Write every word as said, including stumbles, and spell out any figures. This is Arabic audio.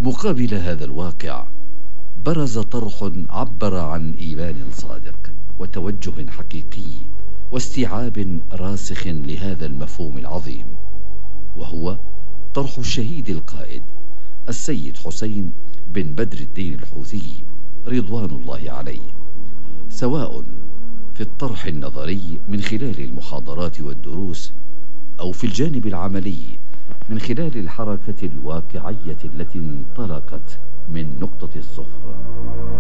مقابل هذا الواقع برز طرح عبر عن إيمان صادق وتوجه حقيقي واستيعاب راسخ لهذا المفهوم العظيم، وهو طرح الشهيد القائد السيد حسين بن بدر الدين الحوثي رضوان الله عليه، سواء في الطرح النظري من خلال المحاضرات والدروس أو في الجانب العملي من خلال الحركة الواقعية التي انطلقت من نقطة الصفر.